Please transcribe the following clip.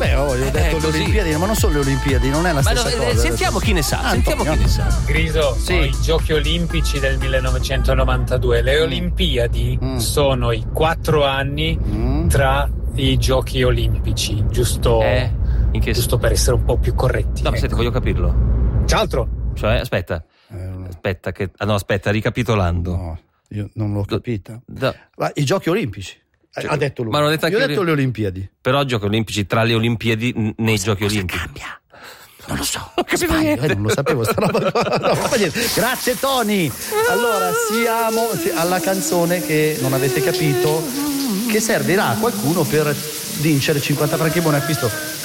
vabbè, io ho detto le così. Olimpiadi, ma non sono le Olimpiadi, non è la stessa cosa. Sentiamo chi ne sa, Antonio. Griso, Sì. sono i Giochi Olimpici del 1992. Le Olimpiadi sono i 4 anni tra i Giochi Olimpici, giusto per essere un po' più corretti. No, ma senti, voglio capirlo. C'è altro? Cioè, aspetta, ricapitolando. No, io non l'ho capita. Da- Ma i Giochi Olimpici. Ha detto lui. Ma non ho detto anche Io ho detto le Olimpiadi. Però Giochi Olimpici tra le Olimpiadi nei Giochi Olimpici. Cambia. Non lo so. Non lo sapevo sta roba qua. No, fa niente. Grazie Tony. Allora siamo alla canzone che non avete capito, che servirà a qualcuno per vincere 50 franchi buoni acquisto